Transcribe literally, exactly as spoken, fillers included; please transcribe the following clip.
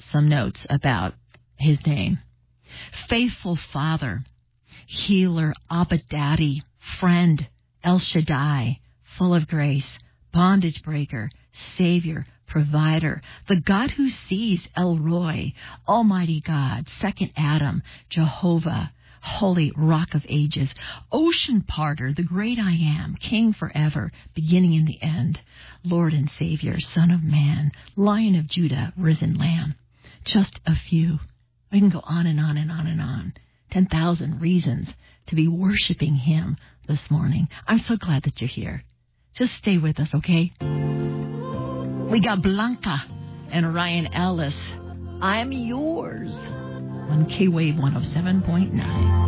some notes about his name. Faithful Father, Healer, Abba Daddy, Friend, El Shaddai, Full of Grace, Bondage Breaker, Savior, Provider, the God who sees, El Roy, Almighty God, Second Adam, Jehovah, Holy Rock of Ages, Ocean Parter, the Great I Am, King forever, beginning in the end, Lord and Savior, Son of Man, Lion of Judah, Risen Lamb. Just a few. We can go on and on and on and on. ten thousand reasons to be worshiping Him this morning. I'm so glad that you're here. Just stay with us, okay? We got Blanca and Ryan Ellis. I'm yours on K-Wave one oh seven point nine.